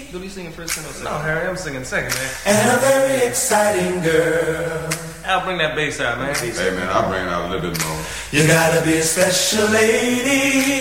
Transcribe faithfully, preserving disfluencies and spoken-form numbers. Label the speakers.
Speaker 1: Do you singing first or second?
Speaker 2: No, Harry, I'm singing second, man.
Speaker 3: And a very exciting girl.
Speaker 2: Al, bring that bass out, man.
Speaker 4: Hey, man, I'll bring it out a little bit more.
Speaker 3: You gotta be a special lady.